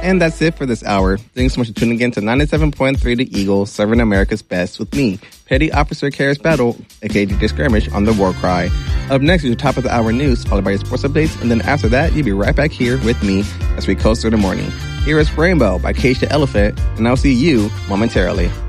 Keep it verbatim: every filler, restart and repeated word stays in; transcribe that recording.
And that's it for this hour. Thanks so much for tuning in to ninety-seven point three The Eagle, serving America's best with me, Petty Officer Karis Battle, aka D J Skirmish, on the War Cry. Up next is your top of the hour news, followed by your sports updates, and then after that, you'll be right back here with me as we coast through the morning. Here is Rainbow by Cage the Elephant, and I'll see you momentarily.